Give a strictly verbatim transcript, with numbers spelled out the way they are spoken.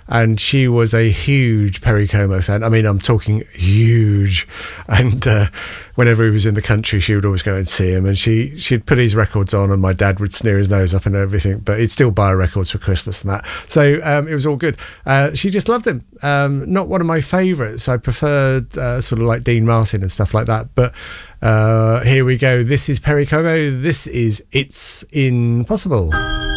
and she was a huge Perry Como fan. I mean, I'm talking huge. And uh, whenever he was in the country, she would always go and see him, and she, she'd put his records on, and my dad would sneer his nose up and everything, but he'd still buy her records for Christmas and that. So um, it was all good. Uh, she just loved him. Um, not one of my favourites. I preferred uh, sort of like Dean Martin and stuff like that. But uh, here we go. This is Perry Como. This is It's Impossible.